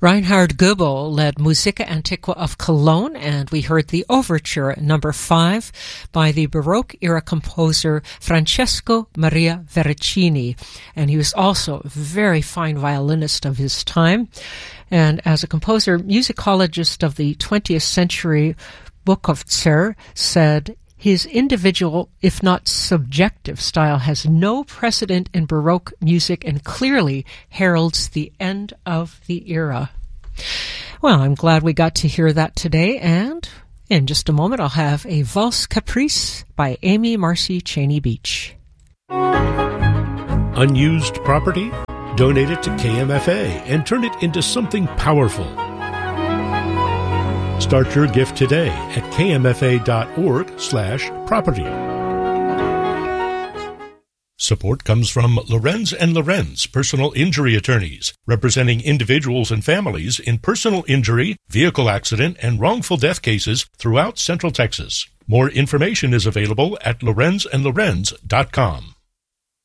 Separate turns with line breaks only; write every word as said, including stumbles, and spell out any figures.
Reinhard Goebel led Musica Antiqua of Cologne, and we heard the Overture number five by the Baroque-era composer Francesco Maria Veracini. And he was also a very fine violinist of his time. And as a composer, musicologist of the twentieth century, Bukovtser said, his individual, if not subjective, style has no precedent in Baroque music and clearly heralds the end of the era. Well, I'm glad we got to hear that today, and in just a moment I'll have a Valse Caprice by Amy Marcy Cheney Beach.
Unused property? Donate it to K M F A and turn it into something powerful. Start your gift today at kmfa.org slash property. Support comes from Lorenz and Lorenz, personal injury attorneys, representing individuals and families in personal injury, vehicle accident, and wrongful death cases throughout Central Texas. More information is available at lorenz and lorenz dot com.